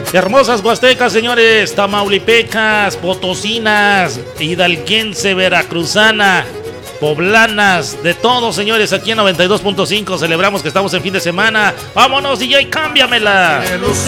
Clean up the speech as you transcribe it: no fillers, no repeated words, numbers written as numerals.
Hermosas huastecas, señores, tamaulipecas, potosinas, hidalguense, veracruzana, poblanas, de todo, señores, aquí en 92.5 celebramos que estamos en fin de semana. Vámonos, DJ, cámbiamela.